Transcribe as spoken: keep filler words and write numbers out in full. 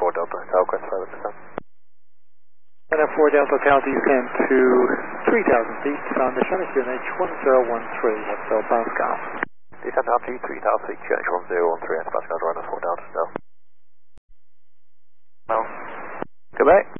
four Delta, Hotel, request flight descent. N F four Delta Hotel, descend to three thousand feet, on the Chinook Q N H one zero one three, Hotel Pascal. Descend to altitude three thousand feet, Q N H one zero one three, Pascal, N F four Delta Hotel. No. Goodbye.